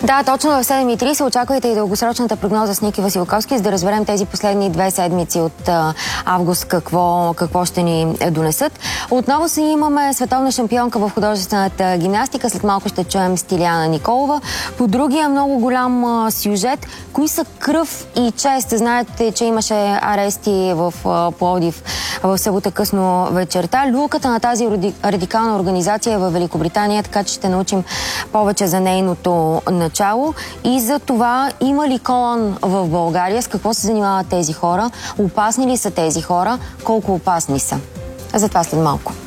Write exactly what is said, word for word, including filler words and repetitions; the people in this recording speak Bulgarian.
Да, точно в седем и тридесет очаквайте и дългосрочната прогноза с Ники Василковски, за да разберем тези последни две седмици от а, август какво, какво ще ни донесат. Отново си имаме световна шампионка в художествената гимнастика. След малко ще чуем Стиляна Николова. По другия много голям а, сюжет. Кои са кръв и чест? Знаете, че имаше арести в а, Пловдив в събота късно вечерта. Люлката на тази радикална организация е в Великобритания, така че ще научим повече за нейното начало и за това има ли колан в България, с какво се занимават тези хора, опасни ли са тези хора, колко опасни са. За това след малко.